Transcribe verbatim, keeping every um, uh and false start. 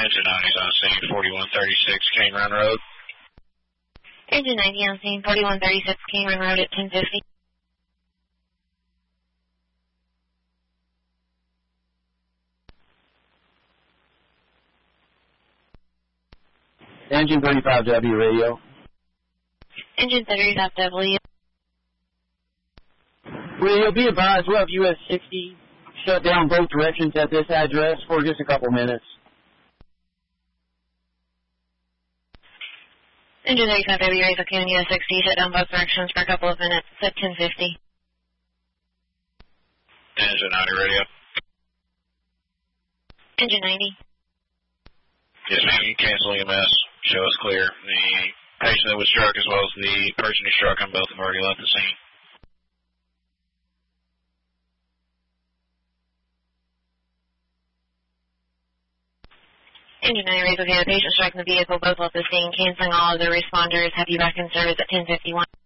Engine ninety's on scene, forty-one thirty-six Cane Run Road. Engine ninety on scene, forty-one thirty-six Cane Run Road at ten fifty. Engine thirty-five W radio. Engine thirty-five W. Radio, be advised, we'll have U S sixty shut down both directions at this address for just a couple minutes. Engine thirty-five W, raise okay on U S sixty, shut down both directions for a couple of minutes at ten fifty. Engine ninety radio. Engine ninety. Yes, ma'am, you can cancel E M S. Show us clear. The patient that was struck as well as the person who struck them both have already left the scene. Engine ninety, raise okay, the patient striking the vehicle both left the scene, canceling all other responders, have you back in service at ten fifty-one.